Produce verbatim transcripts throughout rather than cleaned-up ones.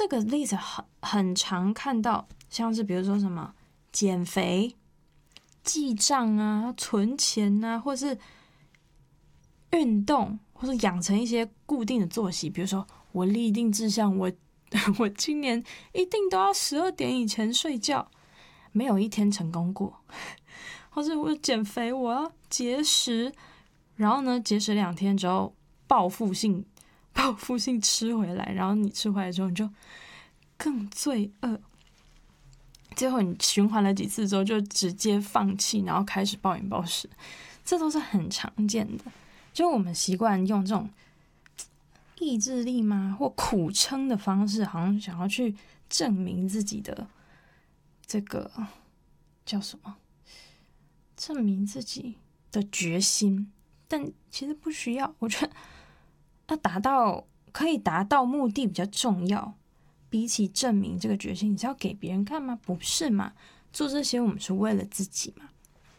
这个例子很很常看到，像是比如说什么减肥、记账啊、存钱啊，或是运动，或是养成一些固定的作息。比如说，我立定志向，我我今年一定都要十二点以前睡觉，没有一天成功过。或是我减肥，我要节食，然后呢，节食两天之后，报复性报复性吃回来，然后你吃回来之后，你就更罪恶。最后你循环了几次之后，就直接放弃，然后开始暴饮暴食，这都是很常见的。就我们习惯用这种意志力吗，或苦撑的方式，好像想要去证明自己的这个叫什么？证明自己的决心，但其实不需要。我觉得要达到可以达到目的比较重要，比起证明这个决心，你是要给别人看吗？不是嘛？做这些我们是为了自己嘛。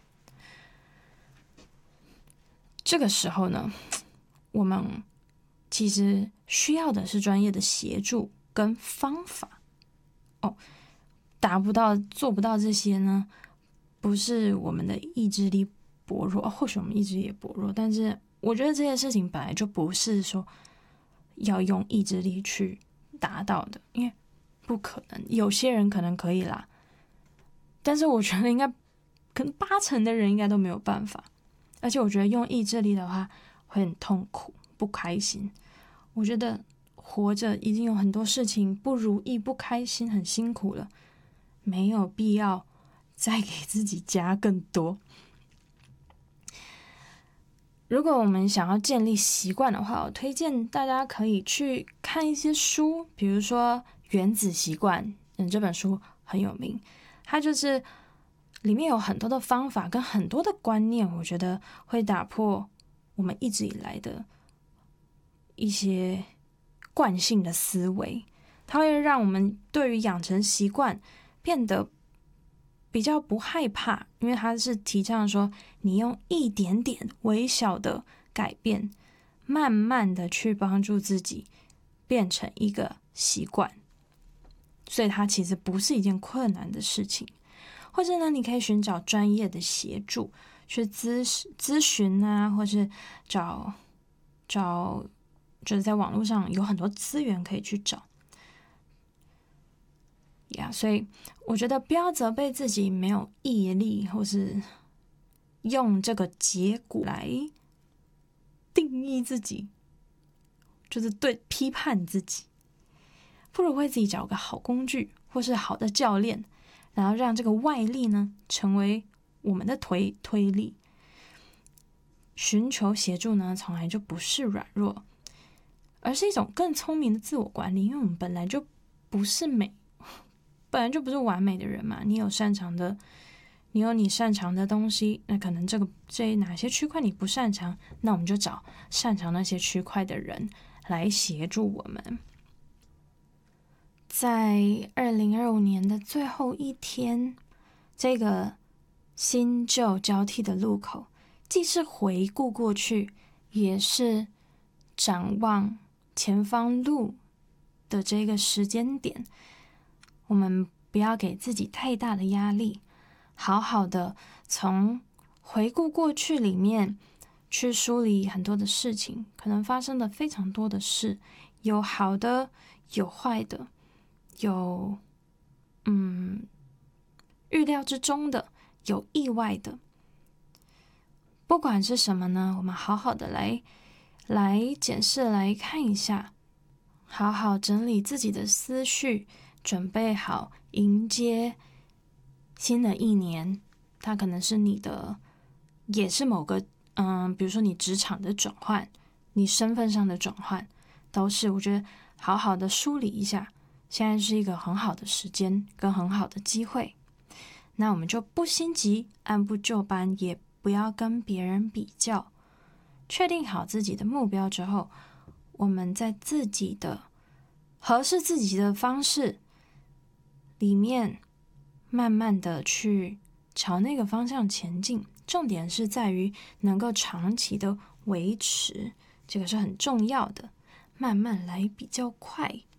这个时候呢，我们其实需要的是专业的协助跟方法。哦，达不到、做不到这些呢，不是我们的意志力薄弱，或许我们意志力也薄弱，但是我觉得这些事情本来就不是说要用意志力去达到的，因为不可能。有些人可能可以啦，但是我觉得应该可能八成的人应该都没有办法。而且我觉得用意志力的话会很痛苦、不开心。我觉得活着已经有很多事情不如意、不开心、很辛苦了，没有必要再给自己加更多。如果我们想要建立习惯的话，我推荐大家可以去看一些书，比如说《原子习惯》，嗯，这本书很有名，它就是里面有很多的方法跟很多的观念，我觉得会打破我们一直以来的一些惯性的思维，它会让我们对于养成习惯变得比较不害怕，因为它是提倡说你用一点点微小的改变，慢慢的去帮助自己变成一个习惯，所以它其实不是一件困难的事情。或者呢，你可以寻找专业的协助，去咨咨询啊，或是找找，就是在网络上有很多资源可以去找呀。Yeah, 所以我觉得不要责备自己没有毅力，或是用这个结果来定义自己，就是对批判自己。不如为自己找个好工具，或是好的教练。然后让这个外力呢成为我们的推推力。寻求协助呢，从来就不是软弱，而是一种更聪明的自我管理。因为我们本来就不是美，本来就不是完美的人嘛。你有擅长的，你有你擅长的东西，那可能这个这哪些区块你不擅长，那我们就找擅长那些区块的人来协助我们。在二零二五年的最后一天，这个新旧交替的路口，既是回顾过去，也是展望前方路的这个时间点。我们不要给自己太大的压力，好好的从回顾过去里面去梳理很多的事情，可能发生了非常多的事，有好的，有坏的。有嗯预料之中的，有意外的，不管是什么呢，我们好好的来来检视，来看一下，好好整理自己的思绪，准备好迎接新的一年。它可能是你的，也是某个嗯，比如说你职场的转换，你身份上的转换，都是我觉得好好的梳理一下。现在是一个很好的时间跟很好的机会，那我们就不心急，按部就班，也不要跟别人比较。确定好自己的目标之后，我们在自己的合适自己的方式里面，慢慢的去朝那个方向前进。重点是在于能够长期的维持，这个是很重要的。慢慢来比较快。